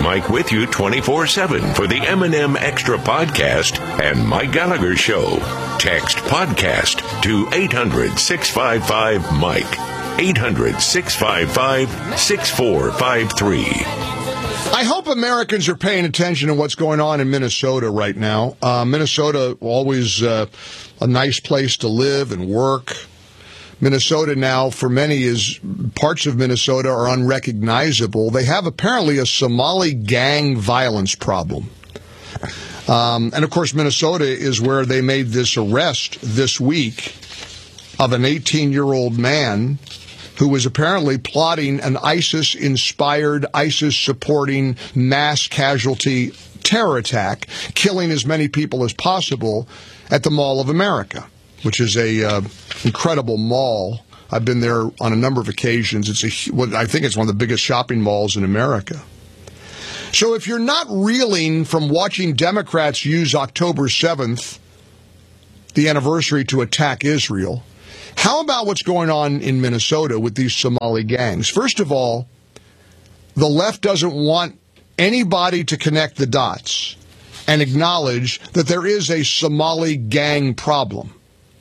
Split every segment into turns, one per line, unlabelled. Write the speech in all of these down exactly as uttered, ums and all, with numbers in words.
Mike with you twenty-four seven for the M and M Extra Podcast and Mike Gallagher Show. Text podcast to eight hundred, six five five, Mike. eight hundred, six five five, six four five three.
I hope Americans are paying attention to what's going on in Minnesota right now. Uh, Minnesota, always uh, a nice place to live and work. Minnesota now, for many, is parts of Minnesota are unrecognizable. They have apparently a Somali gang violence problem. Um, and, of course, Minnesota is where they made this arrest this week of an eighteen-year-old man who was apparently plotting an ISIS-inspired, ISIS-supporting mass casualty terror attack, killing as many people as possible at the Mall of America, which is a uh, incredible mall. I've been there on a number of occasions. It's a, what I think it's one of the biggest shopping malls in America. So if you're not reeling from watching Democrats use October seventh, the anniversary, to attack Israel, how about what's going on in Minnesota with these Somali gangs? First of all, the left doesn't want anybody to connect the dots and acknowledge that there is a Somali gang problem.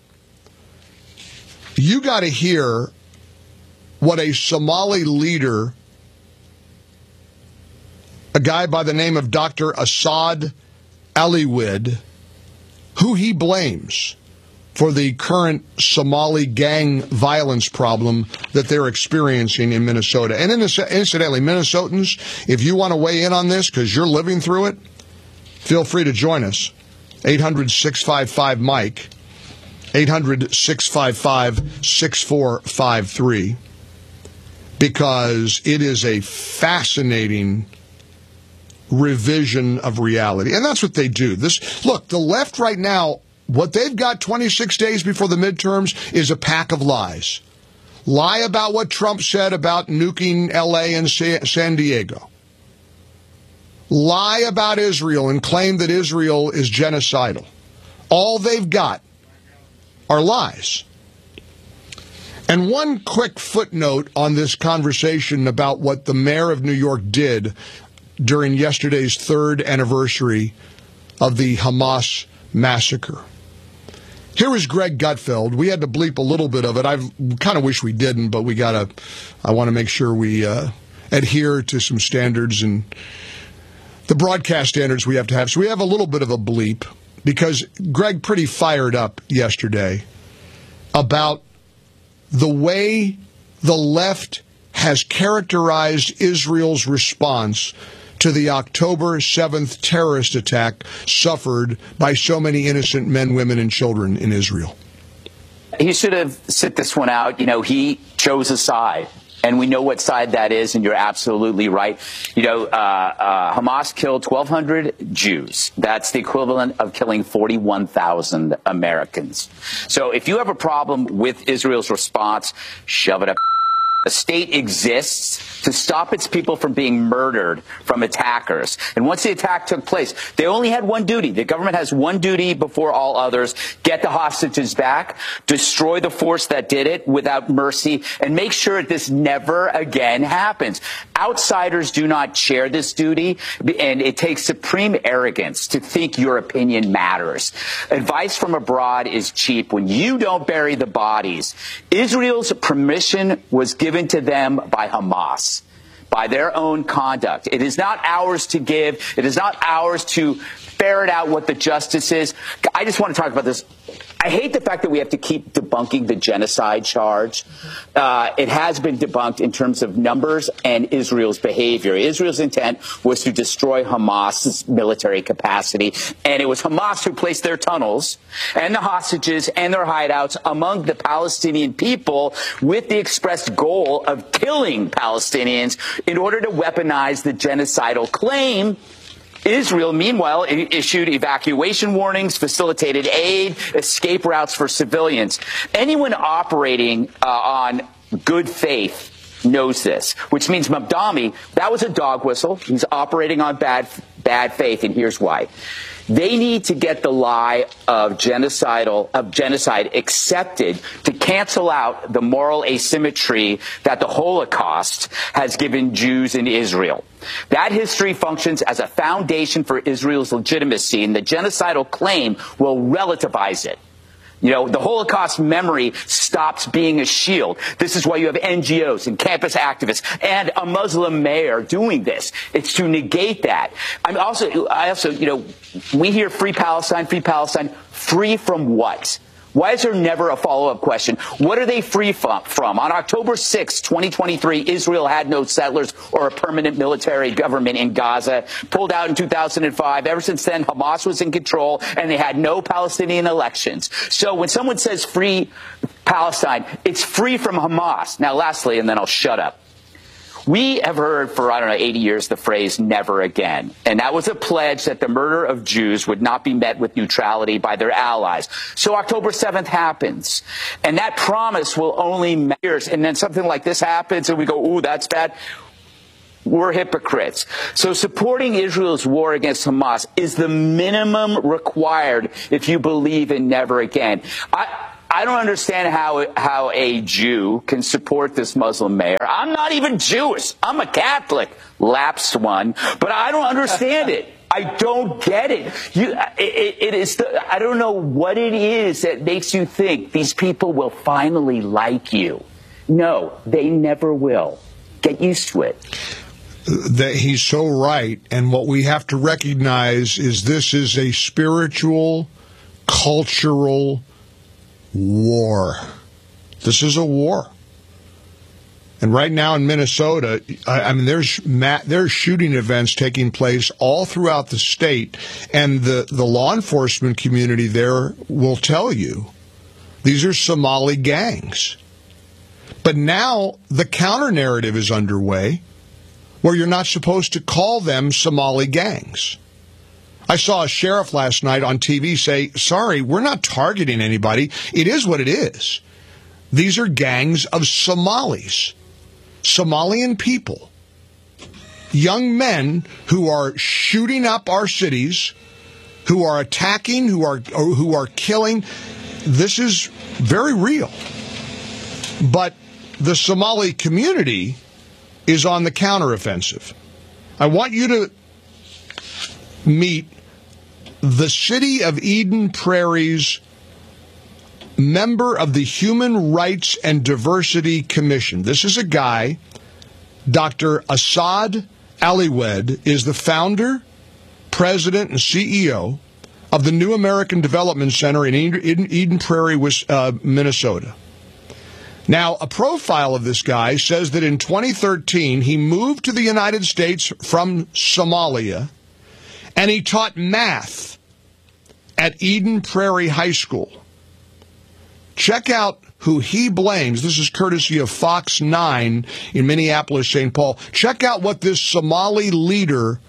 You got to hear what a Somali leader, a guy by the name of Doctor Assad Aliwid, who he blames for the current Somali gang violence problem that they're experiencing in Minnesota. And incidentally, Minnesotans, if you want to weigh in on this because you're living through it, feel free to join us. eight hundred, six five five, Mike. eight hundred, six five five, six four five three, because it is a fascinating revision of reality. And that's what they do. This, look, the left right now, what they've got twenty-six days before the midterms is a pack of lies. Lie about what Trump said about nuking L A and San Diego. Lie about Israel and claim that Israel is genocidal. All they've got are lies. And one quick footnote on this conversation about what the mayor of New York did during yesterday's third anniversary of the Hamas massacre. Here is Greg Gutfeld. We had to bleep a little bit of it. I kind of wish we didn't, but we gotta. I want to make sure we uh, adhere to some standards and the broadcast standards we have to have. So we have a little bit of a bleep, because Greg pretty fired up yesterday about the way the left has characterized Israel's response to the October seventh terrorist attack suffered by so many innocent men, women, and children in Israel.
He should have sit this one out. You know, he chose a side. And we know what side that is, and you're absolutely right. You know, uh, uh, Hamas killed twelve hundred Jews. That's the equivalent of killing forty-one thousand Americans. So if you have a problem with Israel's response, shove it up. A state exists to stop its people from being murdered from attackers. And once the attack took place, they only had one duty. The government has one duty before all others: get the hostages back, destroy the force that did it without mercy, and make sure this never again happens. Outsiders do not share this duty, and it takes supreme arrogance to think your opinion matters. Advice from abroad is cheap when you don't bury the bodies. Israel's permission was given to them by Hamas, by their own conduct. It is not ours to give. It is not ours to ferret out what the justice is. I just want to talk about this. I hate the fact that we have to keep debunking the genocide charge. Uh, it has been debunked in terms of numbers and Israel's behavior. Israel's intent was to destroy Hamas's military capacity, and it was Hamas who placed their tunnels and the hostages and their hideouts among the Palestinian people with the expressed goal of killing Palestinians in order to weaponize the genocidal claim. Israel, meanwhile, issued evacuation warnings, facilitated aid, escape routes for civilians. Anyone operating uh, on good faith knows this, which means Mamdani, that was a dog whistle. He's operating on bad, bad faith, and here's why. They need to get the lie of genocidal of genocide accepted to cancel out the moral asymmetry that the Holocaust has given Jews in Israel. That history functions as a foundation for Israel's legitimacy, and the genocidal claim will relativize it. You know, the Holocaust memory stops being a shield. This is why you have N G Os and campus activists and a Muslim mayor doing this. It's to negate that. I'm also, I also, you know, we hear free Palestine, free Palestine. Free from what? Why is there never a follow-up question? What are they free from? On October sixth, twenty twenty-three, Israel had no settlers or a permanent military government in Gaza, pulled out in two thousand five. Ever since then, Hamas was in control, and they had no Palestinian elections. So when someone says free Palestine, it's free from Hamas. Now, lastly, and then I'll shut up. We have heard for, I don't know, eighty years the phrase never again. And that was a pledge that the murder of Jews would not be met with neutrality by their allies. So October seventh happens. And that promise will only matter. And then something like this happens and we go, ooh, that's bad. We're hypocrites. So supporting Israel's war against Hamas is the minimum required if you believe in never again. I, I don't understand how how a Jew can support this Muslim mayor. I'm not even Jewish. I'm a Catholic, lapsed one, but I don't understand it. I don't get it. You, it, it is. The, I don't know what it is that makes you think these people will finally like you. No, they never will. Get used to it.
That he's so right, and what we have to recognize is this is a spiritual, cultural war. This is a war. And right now in Minnesota, I, I mean, there's ma- there's shooting events taking place all throughout the state, and the, the law enforcement community there will tell you these are Somali gangs. But now the counter-narrative is underway where you're not supposed to call them Somali gangs. I saw a sheriff last night on T V say, sorry, we're not targeting anybody. It is what it is. These are gangs of Somalis, Somalian people, young men who are shooting up our cities, who are attacking, who are who are killing. This is very real. But the Somali community is on the counteroffensive. I want you to meet the City of Eden Prairie's member of the Human Rights and Diversity Commission. This is a guy, Doctor Asad Aliwed, is the founder, president, and C E O of the New American Development Center in Eden, Eden Prairie, uh, Minnesota. Now, a profile of this guy says that in twenty thirteen, he moved to the United States from Somalia, and he taught math at Eden Prairie High School. Check out who he blames. This is courtesy of Fox nine in Minneapolis, Saint Paul. Check out what this Somali leader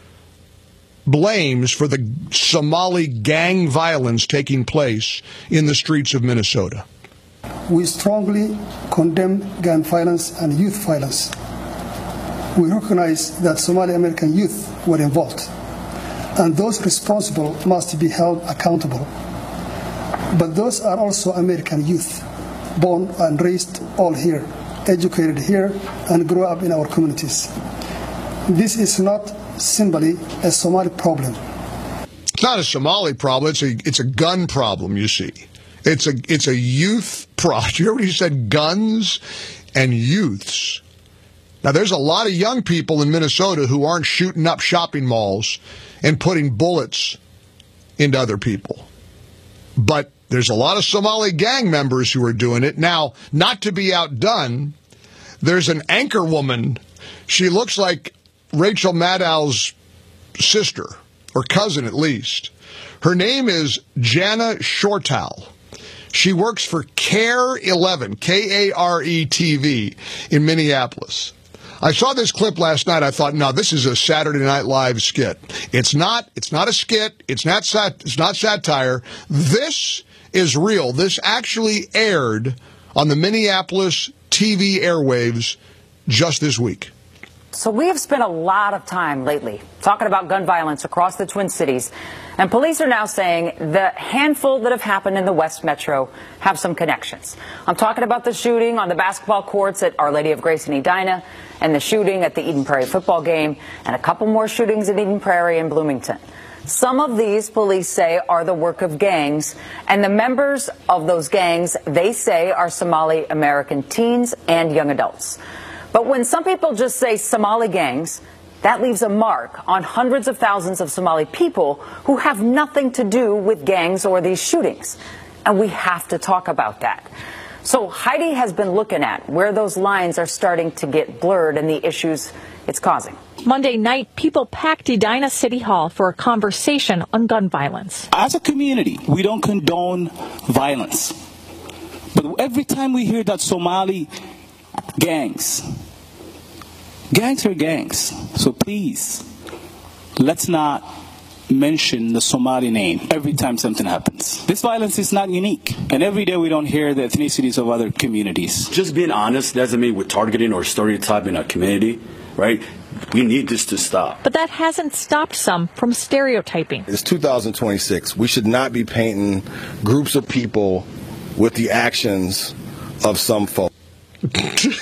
blames for the Somali gang violence taking place in the streets of Minnesota.
We strongly condemn gang violence and youth violence. We recognize that Somali American youth were involved, and those responsible must be held accountable. But those are also American youth, born and raised all here, educated here, and grew up in our communities. This is not simply a Somali problem.
It's not a Somali problem. It's a it's a gun problem, you see. It's a it's a youth problem. You hear what he said? Guns and youths. Now, there's a lot of young people in Minnesota who aren't shooting up shopping malls and putting bullets into other people. But there's a lot of Somali gang members who are doing it. Now, not to be outdone, there's an anchor woman. She looks like Rachel Maddow's sister, or cousin at least. Her name is Jana Shortal. She works for Care eleven, K A R E T V, in Minneapolis. I saw this clip last night. I thought, no, this is a Saturday Night Live skit. It's not. It's not a skit. It's not sat. It's not satire. This is real. This actually aired on the Minneapolis T V airwaves just this week.
So we have spent a lot of time lately talking about gun violence across the Twin Cities, and police are now saying the handful that have happened in the West Metro have some connections. I'm talking about the shooting on the basketball courts at Our Lady of Grace in Edina, and the shooting at the Eden Prairie football game, and a couple more shootings at Eden Prairie and Bloomington. Some of these, police say, are the work of gangs, and the members of those gangs, they say, are Somali American teens and young adults. But when some people just say Somali gangs, that leaves a mark on hundreds of thousands of Somali people who have nothing to do with gangs or these shootings. And we have to talk about that. So Heidi has been looking at where those lines are starting to get blurred and the issues it's causing.
Monday night, people packed Edina City Hall for a conversation on gun violence.
As a community, we don't condone violence. But every time we hear that Somali gangs, gangs are gangs. So please, let's not mention the Somali name every time something happens. This violence is not unique. And every day we don't hear the ethnicities of other communities.
Just being honest doesn't mean we're targeting or stereotyping our community, right? We need this to stop.
But that hasn't stopped some from stereotyping.
It's two thousand twenty-six. We should not be painting groups of people with the actions of some folks.